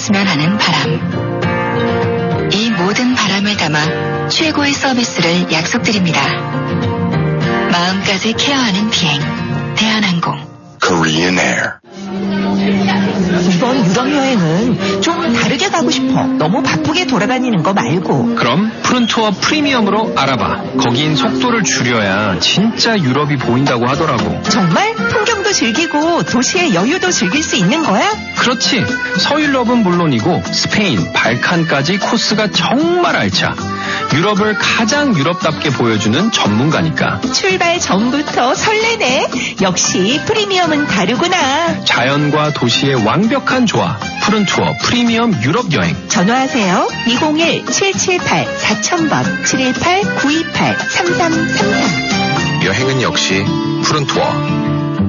있었으면 하는 바람. 이 모든 바람을 담아 최고의 서비스를 약속드립니다. 마음까지 케어하는 비행, 대한항공. Korean Air. 이번 유럽 여행은 좀 다르게 가고 싶어. 너무 바쁘게 돌아다니는 거 말고. 그럼 푸른 투어 프리미엄으로 알아봐. 거긴 속도를 줄여야 진짜 유럽이 보인다고 하더라고. 정말? 풍경도 즐기고 도시의 여유도 즐길 수 있는 거야? 그렇지. 서유럽은 물론이고 스페인, 발칸까지 코스가 정말 알차. 유럽을 가장 유럽답게 보여주는 전문가니까. 출발 전부터 설레네. 역시 프리미엄은 다르구나. 자연과 도시의 완벽한 조화. 푸른 투어 프리미엄 유럽 여행. 전화하세요. 201-778-4000번 718-928-3333. 여행은 역시 푸른 투어.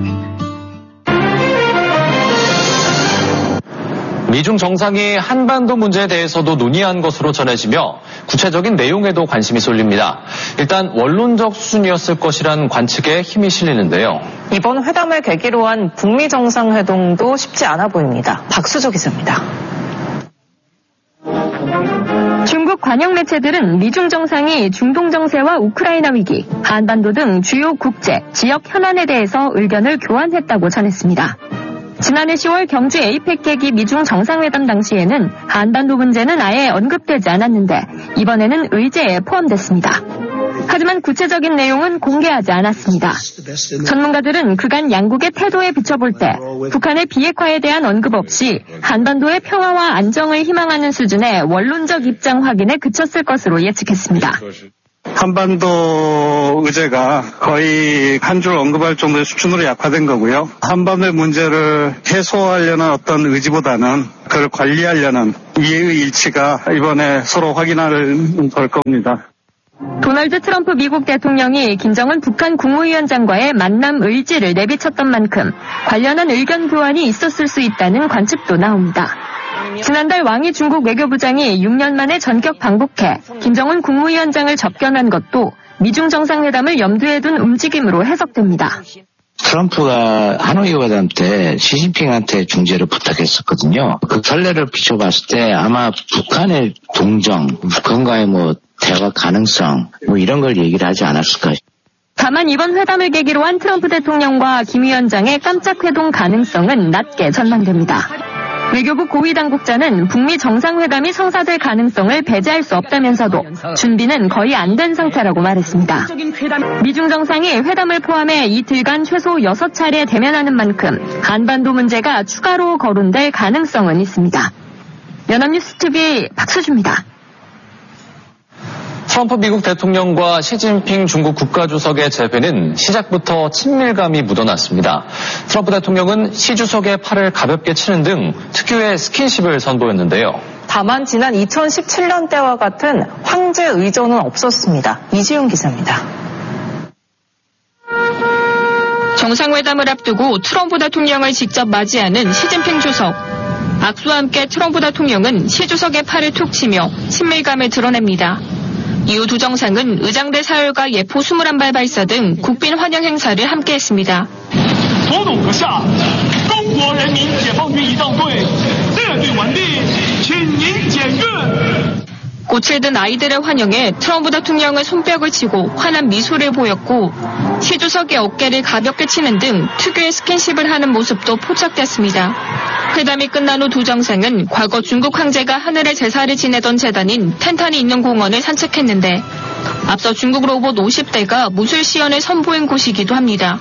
미중 정상이 한반도 문제에 대해서도 논의한 것으로 전해지며 구체적인 내용에도 관심이 쏠립니다. 일단 원론적 수준이었을 것이란 관측에 힘이 실리는데요. 이번 회담을 계기로 한 북미 정상회동도 쉽지 않아 보입니다. 박수조 기자입니다. 중국 관영 매체들은 미중 정상이 중동 정세와 우크라이나 위기, 한반도 등 주요 국제, 지역 현안에 대해서 의견을 교환했다고 전했습니다. 지난해 10월 경주 에이펙 계기 미중 정상회담 당시에는 한반도 문제는 아예 언급되지 않았는데 이번에는 의제에 포함됐습니다. 하지만 구체적인 내용은 공개하지 않았습니다. 전문가들은 그간 양국의 태도에 비춰볼 때 북한의 비핵화에 대한 언급 없이 한반도의 평화와 안정을 희망하는 수준의 원론적 입장 확인에 그쳤을 것으로 예측했습니다. 한반도 의제가 거의 한 줄 언급할 정도의 수준으로 약화된 거고요. 한반도의 문제를 해소하려는 어떤 의지보다는 그걸 관리하려는 이해의 일치가 이번에 서로 확인할 걸 겁니다. 도널드 트럼프 미국 대통령이 김정은 북한 국무위원장과의 만남 의지를 내비쳤던 만큼 관련한 의견 교환이 있었을 수 있다는 관측도 나옵니다. 지난달 왕이 중국 외교부장이 6년 만에 전격 방북해 김정은 국무위원장을 접견한 것도 미중 정상회담을 염두에 둔 움직임으로 해석됩니다. 트럼프가 하노이 회담 때 시진핑한테 중재를 부탁했었거든요. 그 선례를 비춰봤을 때 아마 북한의 동정, 북한과의 대화 가능성 이런 걸 얘기를 하지 않았을까. 다만 이번 회담을 계기로 한 트럼프 대통령과 김 위원장의 깜짝 회동 가능성은 낮게 전망됩니다. 외교부 고위 당국자는 북미 정상회담이 성사될 가능성을 배제할 수 없다면서도 준비는 거의 안 된 상태라고 말했습니다. 미중 정상이 회담을 포함해 이틀간 최소 6차례 대면하는 만큼 한반도 문제가 추가로 거론될 가능성은 있습니다. 연합뉴스 TV 박수주입니다. 트럼프 미국 대통령과 시진핑 중국 국가주석의 재회는 시작부터 친밀감이 묻어났습니다. 트럼프 대통령은 시 주석의 팔을 가볍게 치는 등 특유의 스킨십을 선보였는데요. 다만 지난 2017년 때와 같은 황제 의전은 없었습니다. 이지훈 기자입니다. 정상회담을 앞두고 트럼프 대통령을 직접 맞이하는 시진핑 주석. 악수와 함께 트럼프 대통령은 시 주석의 팔을 툭 치며 친밀감을 드러냅니다. 이후 두 정상은 의장대 사열과 예포 21발 발사 등 국빈 환영 행사를 함께했습니다. 꽃을 든 아이들의 환영에 트럼프 대통령은 손뼉을 치고 환한 미소를 보였고 시 주석의 어깨를 가볍게 치는 등 특유의 스킨십을 하는 모습도 포착됐습니다. 회담이 끝난 후 두 정상은 과거 중국 황제가 하늘의 제사를 지내던 재단인 텐탄이 있는 공원을 산책했는데 앞서 중국 로봇 50대가 무술 시연을 선보인 곳이기도 합니다.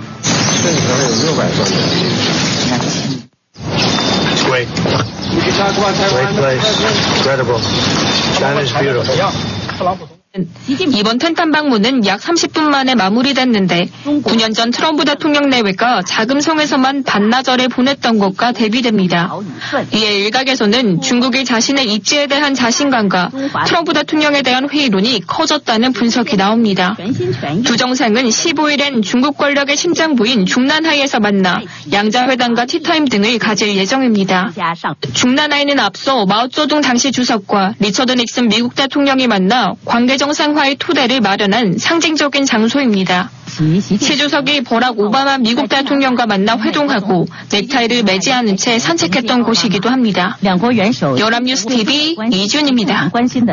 Great place. Incredible. China's beautiful. 이번 텐탄 방문은 약 30분 만에 마무리됐는데 9년 전 트럼프 대통령 내외가 자금성에서만 반나절을 보냈던 것과 대비됩니다. 이에 일각에서는 중국이 자신의 입지에 대한 자신감과 트럼프 대통령에 대한 회의론이 커졌다는 분석이 나옵니다. 두 정상은 15일엔 중국 권력의 심장부인 중난하이에서 만나 양자회담과 티타임 등을 가질 예정입니다. 중난하이는 앞서 마오쩌둥 당시 주석과 리처드 닉슨 미국 대통령이 만나 관계 정상화의 토대를 마련한 상징적인 장소입니다. 시 주석이 버락 오바마 미국 대통령과 만나 회동하고 넥타이를 매지 않은 채 산책했던 곳이기도 합니다. 연합뉴스 TV 이준입니다.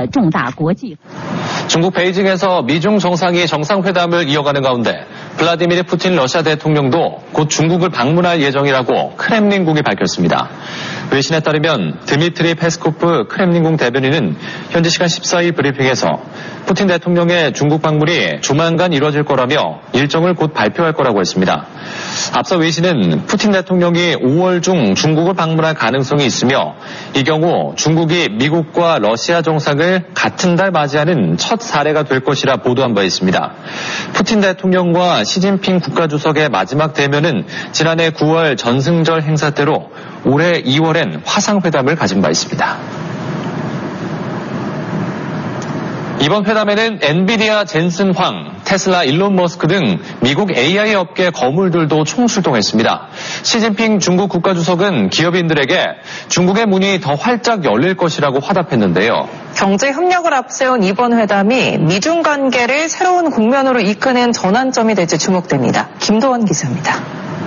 중국 베이징에서 미중 정상이 정상회담을 이어가는 가운데 블라디미르 푸틴 러시아 대통령도 곧 중국을 방문할 예정이라고 크렘린궁이 밝혔습니다. 외신에 따르면 드미트리 페스코프 크렘린궁 대변인은 현지 시간 14일 브리핑에서 푸틴 대통령의 중국 방문이 조만간 이뤄질 거라며 일정을 곧 발표할 거라고 했습니다. 앞서 외신은 푸틴 대통령이 5월 중 중국을 방문할 가능성이 있으며 이 경우 중국이 미국과 러시아 정상을 같은 달 맞이하는 첫 사례가 될 것이라 보도한 바 있습니다. 푸틴 대통령과 시진핑 국가주석의 마지막 대면은 지난해 9월 전승절 행사 때로 올해 2월엔 화상회담을 가진 바 있습니다. 이번 회담에는 엔비디아 젠슨 황, 테슬라 일론 머스크 등 미국 AI 업계 거물들도 총출동했습니다. 시진핑 중국 국가주석은 기업인들에게 중국의 문이 더 활짝 열릴 것이라고 화답했는데요. 경제 협력을 앞세운 이번 회담이 미중 관계를 새로운 국면으로 이끄는 전환점이 될지 주목됩니다. 김도원 기자입니다.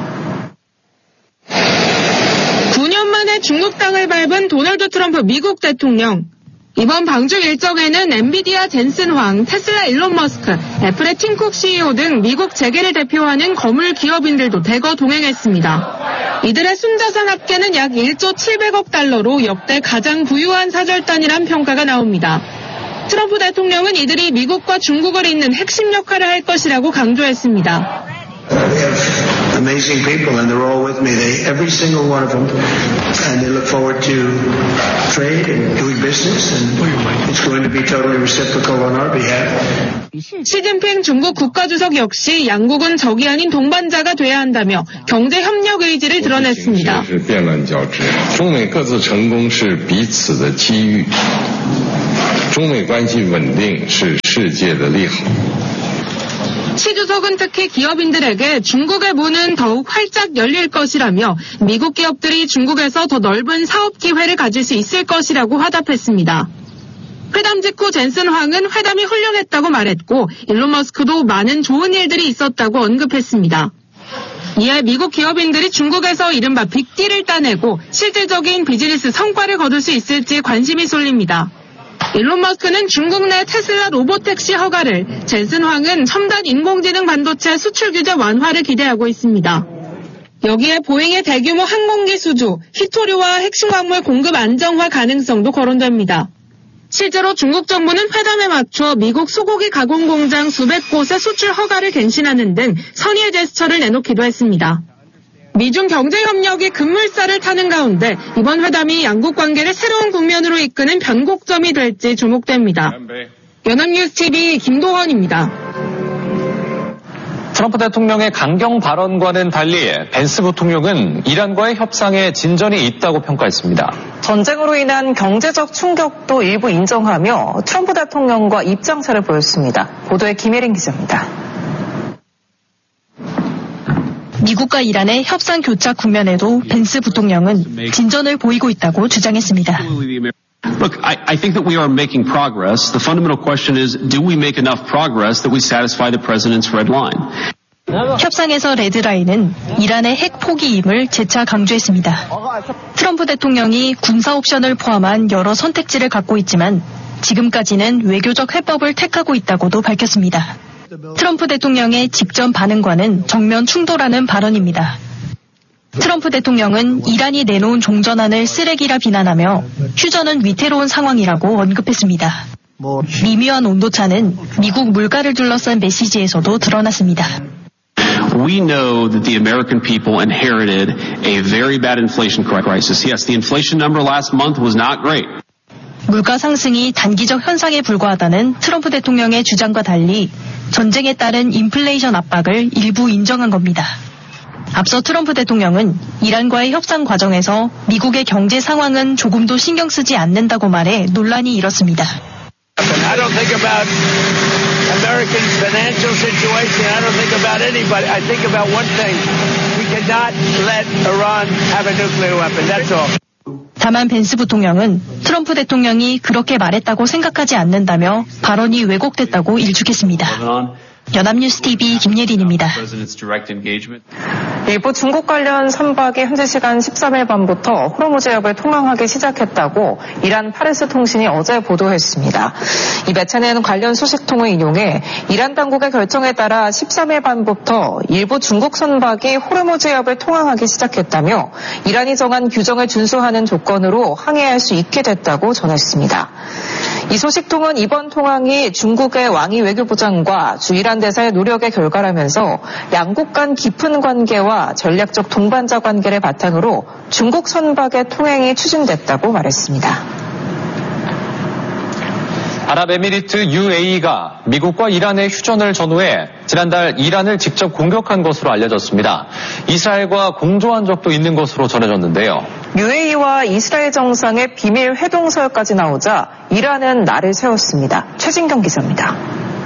9년 만에 중국 땅을 밟은 도널드 트럼프 미국 대통령. 이번 방중 일정에는 엔비디아 젠슨 황, 테슬라 일론 머스크, 애플의 팀 쿡 CEO 등 미국 재계를 대표하는 거물 기업인들도 대거 동행했습니다. 이들의 순자산 합계는 약 1조 700억 달러로 역대 가장 부유한 사절단이란 평가가 나옵니다. 트럼프 대통령은 이들이 미국과 중국을 잇는 핵심 역할을 할 것이라고 강조했습니다. We have amazing people, and they're all with me. Every single one of them, and they look forward to trade and doing business, and it's going to be totally reciprocal on our behalf. 시진핑 중국 국가주석 역시 양국은 적이 아닌 동반자가 돼야 한다며 경제 협력 의지를 드러냈습니다. 中美各自成功是彼此的机遇，中美关系稳定是世界的利好。 시 주석은 특히 기업인들에게 중국의 문은 더욱 활짝 열릴 것이라며 미국 기업들이 중국에서 더 넓은 사업 기회를 가질 수 있을 것이라고 화답했습니다. 회담 직후 젠슨 황은 회담이 훌륭했다고 말했고 일론 머스크도 많은 좋은 일들이 있었다고 언급했습니다. 이에 미국 기업인들이 중국에서 이른바 빅딜을 따내고 실질적인 비즈니스 성과를 거둘 수 있을지 관심이 쏠립니다. 일론 머스크는 중국 내 테슬라 로보택시 허가를, 젠슨 황은 첨단 인공지능 반도체 수출 규제 완화를 기대하고 있습니다. 여기에 보잉의 대규모 항공기 수주, 희토류와 핵심 광물 공급 안정화 가능성도 거론됩니다. 실제로 중국 정부는 회담에 맞춰 미국 소고기 가공 공장 수백 곳의 수출 허가를 갱신하는 등 선의의 제스처를 내놓기도 했습니다. 미중 경제협력이 급물살을 타는 가운데 이번 회담이 양국 관계를 새로운 국면으로 이끄는 변곡점이 될지 주목됩니다. 연합뉴스TV 김도헌입니다. 트럼프 대통령의 강경 발언과는 달리 벤스 부통령은 이란과의 협상에 진전이 있다고 평가했습니다. 전쟁으로 인한 경제적 충격도 일부 인정하며 트럼프 대통령과 입장차를 보였습니다. 보도에 김혜린 기자입니다. 미국과 이란의 협상 교착 국면에도 벤스 부통령은 진전을 보이고 있다고 주장했습니다. Look, I think that we are making progress. The fundamental question is, do we make enough progress that we satisfy the president's red line? 협상에서 레드라인은 이란의 핵 포기임을 재차 강조했습니다. 트럼프 대통령이 군사 옵션을 포함한 여러 선택지를 갖고 있지만 지금까지는 외교적 해법을 택하고 있다고도 밝혔습니다. 트럼프 대통령의 직전 반응과는 정면 충돌하는 발언입니다. 트럼프 대통령은 이란이 내놓은 종전안을 쓰레기라 비난하며 휴전은 위태로운 상황이라고 언급했습니다. 미묘한 온도차는 미국 물가를 둘러싼 메시지에서도 드러났습니다. We know that the American people inherited a very bad inflation crisis. Yes, the inflation number last month was not great. 물가 상승이 단기적 현상에 불과하다는 트럼프 대통령의 주장과 달리 전쟁에 따른 인플레이션 압박을 일부 인정한 겁니다. 앞서 트럼프 대통령은 이란과의 협상 과정에서 미국의 경제 상황은 조금도 신경 쓰지 않는다고 말해 논란이 일었습니다. I don't think about Americans' financial situation. I don't think about anybody. I think about one thing. We cannot let Iran have a nuclear weapon. That's all. 다만 벤스 부통령은 트럼프 대통령이 그렇게 말했다고 생각하지 않는다며 발언이 왜곡됐다고 일축했습니다. 연합뉴스TV 김예린입니다. 일부 중국 관련 선박이 현지 시간 13일 밤부터 호르무즈 해협을 통항하기 시작했다고 이란 파르스 통신이 어제 보도했습니다. 이 매체는 관련 소식통을 인용해 이란 당국의 결정에 따라 13일 밤부터 일부 중국 선박이 호르무즈 해협을 통항하기 시작했다며 이란이 정한 규정을 준수하는 조건으로 항해할 수 있게 됐다고 전했습니다. 이 소식통은 이번 통항이 중국의 왕이 외교부장과 주 이란 대사의 노력의 결과라면서 양국 간 깊은 관계와 전략적 동반자 관계를 바탕으로 중국 선박의 통행이 추진됐다고 말했습니다. 아랍에미리트 UAE가 미국과 이란의 휴전을 전후해 지난달 이란을 직접 공격한 것으로 알려졌습니다. 이스라엘과 공조한 적도 있는 것으로 전해졌는데요. UAE와 이스라엘 정상의 비밀 회동설까지 나오자 이란은 날을 세웠습니다. 최진경 기자입니다.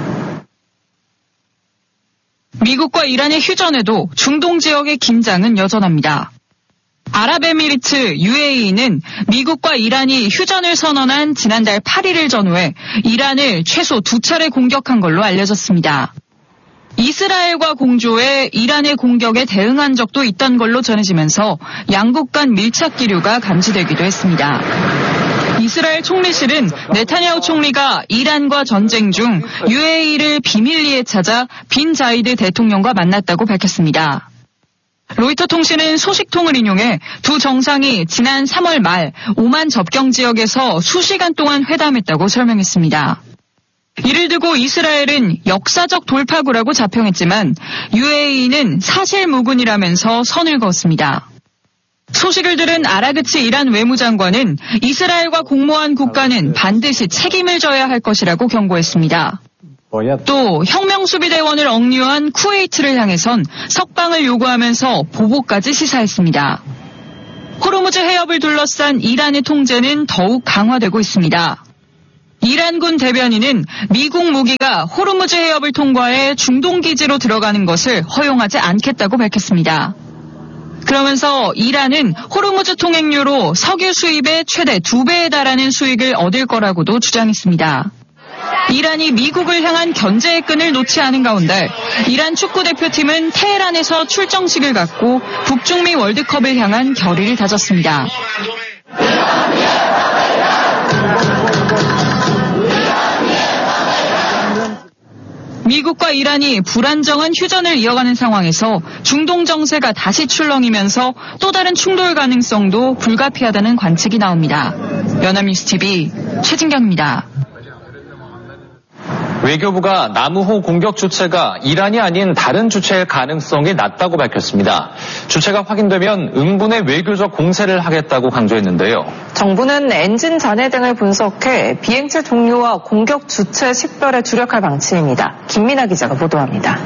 미국과 이란의 휴전에도 중동 지역의 긴장은 여전합니다. 아랍에미리트 UAE는 미국과 이란이 휴전을 선언한 지난달 8일을 전후해 이란을 최소 2차례 공격한 걸로 알려졌습니다. 이스라엘과 공조해 이란의 공격에 대응한 적도 있던 걸로 전해지면서 양국 간 밀착 기류가 감지되기도 했습니다. 이스라엘 총리실은 네타냐후 총리가 이란과 전쟁 중 UAE를 비밀리에 찾아 빈 자이드 대통령과 만났다고 밝혔습니다. 로이터 통신은 소식통을 인용해 두 정상이 지난 3월 말 오만 접경 지역에서 수시간 동안 회담했다고 설명했습니다. 이를 두고 이스라엘은 역사적 돌파구라고 자평했지만 UAE는 사실무근이라면서 선을 그었습니다. 소식을 들은 아라그치 이란 외무장관은 이스라엘과 공모한 국가는 반드시 책임을 져야 할 것이라고 경고했습니다. 또 혁명수비대원을 억류한 쿠웨이트를 향해선 석방을 요구하면서 보복까지 시사했습니다. 호르무즈 해협을 둘러싼 이란의 통제는 더욱 강화되고 있습니다. 이란군 대변인은 미국 무기가 호르무즈 해협을 통과해 중동 기지로 들어가는 것을 허용하지 않겠다고 밝혔습니다. 그러면서 이란은 호르무즈 통행료로 석유 수입의 최대 2배에 달하는 수익을 얻을 거라고도 주장했습니다. 이란이 미국을 향한 견제의 끈을 놓지 않은 가운데 이란 축구대표팀은 테헤란에서 출정식을 갖고 북중미 월드컵을 향한 결의를 다졌습니다. 미국과 이란이 불안정한 휴전을 이어가는 상황에서 중동 정세가 다시 출렁이면서 또 다른 충돌 가능성도 불가피하다는 관측이 나옵니다. 연합뉴스TV 최진경입니다. 외교부가 나무호 공격 주체가 이란이 아닌 다른 주체일 가능성이 낮다고 밝혔습니다. 주체가 확인되면 응분의 외교적 공세를 하겠다고 강조했는데요. 정부는 엔진 잔해 등을 분석해 비행체 종류와 공격 주체 식별에 주력할 방침입니다. 김민아 기자가 보도합니다.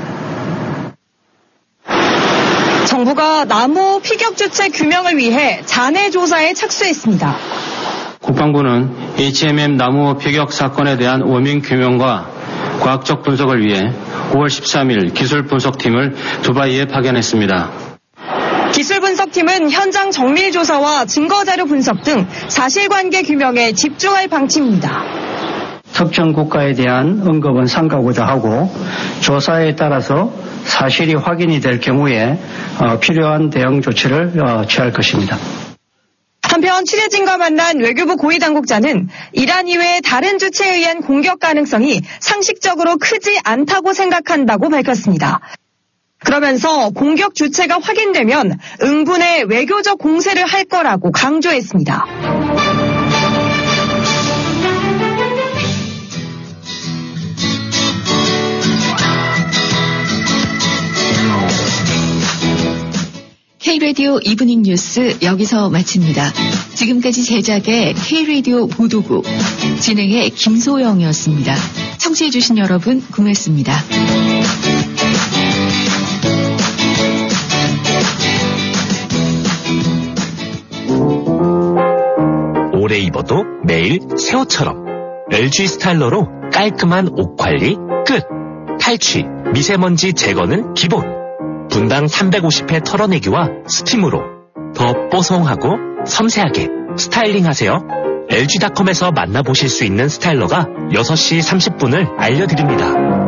정부가 나무호 피격 주체 규명을 위해 잔해 조사에 착수했습니다. 국방부는 HMM 나무호 피격 사건에 대한 원인 규명과 과학적 분석을 위해 5월 13일 기술 분석팀을 두바이에 파견했습니다. 기술 분석팀은 현장 정밀 조사와 증거 자료 분석 등 사실관계 규명에 집중할 방침입니다. 특정 국가에 대한 언급은 삼가고자 조사에 따라서 사실이 확인이 될 경우에 필요한 대응 조치를 취할 것입니다. 한편 취재진과 만난 외교부 고위당국자는 이란 이외의 다른 주체에 의한 공격 가능성이 상식적으로 크지 않다고 생각한다고 밝혔습니다. 그러면서 공격 주체가 확인되면 응분의 외교적 공세를 할 거라고 강조했습니다. K-라디오 이브닝 뉴스 여기서 마칩니다. 지금까지 제작의 K-라디오 보도국, 진행의 김소영이었습니다. 청취해주신 여러분 고맙습니다. 오래 입어도 매일 새 옷처럼 LG 스타일러로 깔끔한 옷 관리 끝. 탈취, 미세먼지 제거는 기본. 분당 350회 털어내기와 스팀으로 더 뽀송하고 섬세하게 스타일링하세요. LG닷컴에서 만나보실 수 있는 스타일러가 6시 30분을 알려드립니다.